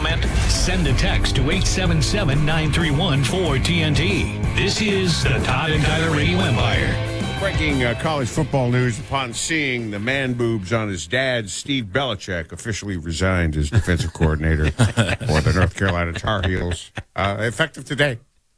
comment? Send a text to 877-931-4TNT. This is the Todd and Tyler Radio Empire. Breaking college football news: upon seeing the man boobs on his dad, Steve Belichick officially resigned as defensive coordinator for the North Carolina Tar Heels, effective today.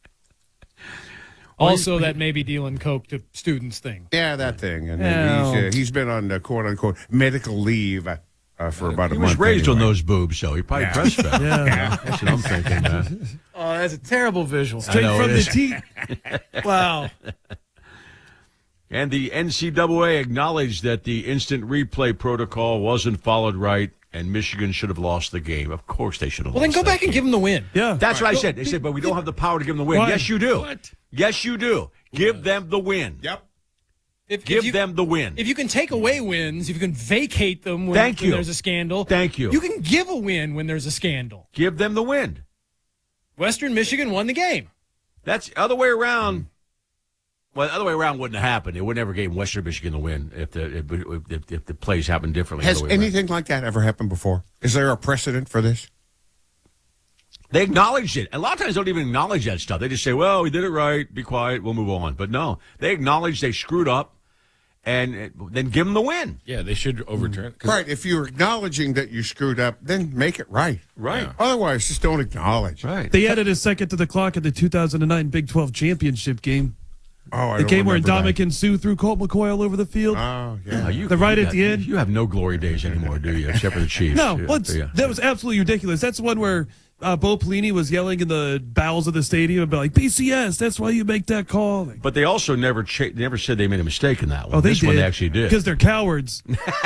Also, that maybe dealing coke to students thing. Yeah, that thing. And he's been on quote-unquote medical leave for about a month. He was raised anyway. on those boobs, so he probably breastfed. Yeah. That's what I'm thinking, man. Oh, that's a terrible visual. Straight from the teeth. Wow. And the NCAA acknowledged that the instant replay protocol wasn't followed right, and Michigan should have lost the game. Of course they should have Well, lost then go back game. and give them the win. Yeah. That's what I said. They said, but we don't have the power to give them the win. Why? Yes, you do. What? Yes, you do. Give them the win. Yep. Give them the win. If you can take away wins, if you can vacate them when there's a scandal. Thank you. You can give a win when there's a scandal. Give them the win. Western Michigan won the game. That's the other way around. Well, the other way around wouldn't have happened. It would never gave Western Michigan the win if the plays happened differently. Has anything like that ever happened before? Is there a precedent for this? They acknowledged it. A lot of times they don't even acknowledge that stuff. They just say, well, we did it right. Be quiet. We'll move on. But no, they acknowledge they screwed up and then give them the win. Yeah, they should overturn it. Right. If you're acknowledging that you screwed up, then make it right. Right. Yeah. Otherwise, just don't acknowledge. Right. They added a second to the clock at the 2009 Big 12 championship game. Oh, I The don't game where remember Ndamukong Suh threw Colt McCoy all over the field. Oh, yeah. Right at the end? You have no glory days anymore, do you? Except for the Chiefs. No, Yeah. that was absolutely ridiculous. That's the one where Bo Pelini was yelling in the bowels of the stadium about, like, BCS, that's why you make that call. But they also never said they made a mistake in that one. Oh, they this did. one they actually did. Because they're cowards.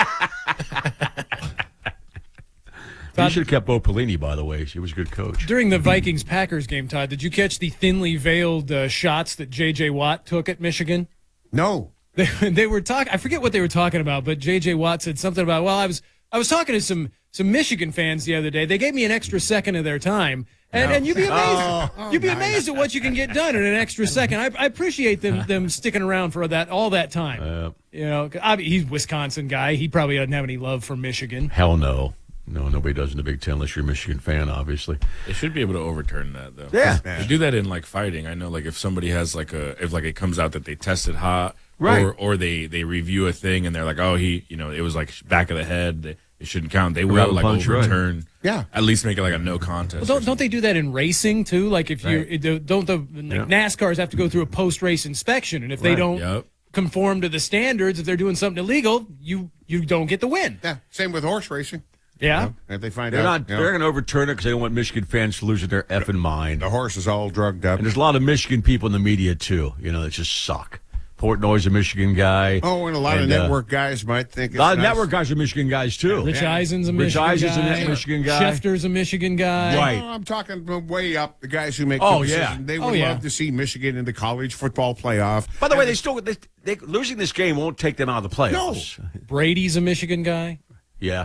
You should have kept Bo Pelini, by the way. He was a good coach. During the Vikings-Packers game, Todd, did you catch the thinly veiled shots that J.J. Watt took at Michigan? No. They were talking. I forget what they were talking about, but J.J. Watt said something about, well, I was talking to some Michigan fans the other day. They gave me an extra second of their time, and you'd be amazed. You'd be amazed at what you can get done in an extra second. I appreciate them sticking around for all that time. You know, he's a Wisconsin guy. He probably doesn't have any love for Michigan. Hell no. No, nobody does in the Big Ten unless you're a Michigan fan, obviously. They should be able to overturn that, though. Yeah. They do that in, like, fighting. I know, like, if somebody has, like, if it comes out that they tested hot, right, or they review a thing and they're like, oh, it was, like, back of the head, it shouldn't count. They will, like, overturn. Right. Yeah. At least make it, like, a no contest. Well, don't they do that in racing, too? Like, if NASCARs have to go through a post-race inspection, and if they don't conform to the standards, if they're doing something illegal, you don't get the win. Yeah. Same with horse racing. Yeah. If they find they're out. They're going to overturn it because they don't want Michigan fans to lose their effing mind. The horse is all drugged up. And there's a lot of Michigan people in the media, too, that just suck. Portnoy's a Michigan guy. Oh, and a lot of network guys might think it's a lot of nice. network guys are Michigan guys, too. Rich Eisen's a Rich Michigan Eisen's guy. a Michigan guy. Schefter's a Michigan guy. Right. I'm talking way up, the guys who make Oh, the decision. yeah. They would love to see Michigan in the college football playoff. By the way, they losing this game won't take them out of the playoffs. No. Brady's a Michigan guy. Yeah.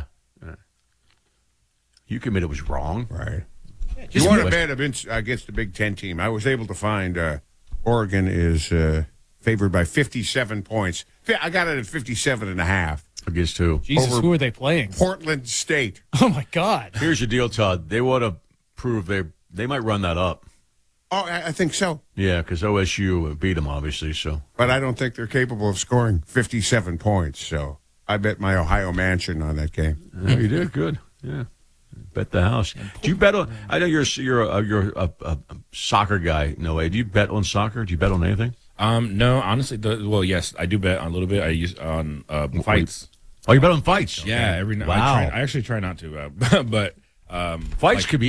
You commit it was wrong. Right. You want to bet against the Big Ten team. I was able to find Oregon is favored by 57 points. I got it at 57.5. Against who? Jesus, who are they playing? Portland State. Oh, my God. Here's the deal, Todd. They want to prove they might run that up. Oh, I think so. Yeah, because OSU beat them, obviously. So, but I don't think they're capable of scoring 57 points. So I bet my Ohio mansion on that game. Oh, you did good. Yeah. Bet the house. Do you bet on? I know you're a soccer guy. No way. Do you bet on soccer? Do you bet on anything? No, honestly. Yes, I do bet on a little bit. I use on fights. Oh, you bet on fights? Yeah, every night. Wow. I actually try not to, but fights could be